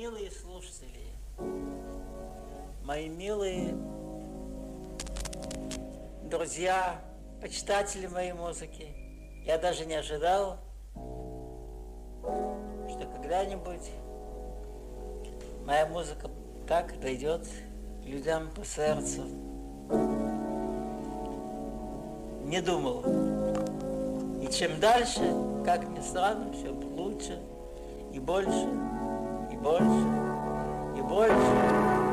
милые слушатели, мои милые друзья, почитатели моей музыки, я даже не ожидал, что когда-нибудь моя музыка так дойдет людям по сердцу. Не думал. И чем дальше, как ни странно, все лучше и больше, и больше, и больше.